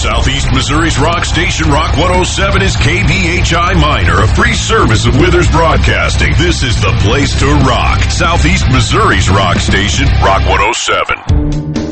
Southeast Missouri's rock station, Rock 107, is KBHI Minor, a free service of Withers Broadcasting. This is the place to rock. Southeast Missouri's rock station, Rock 107.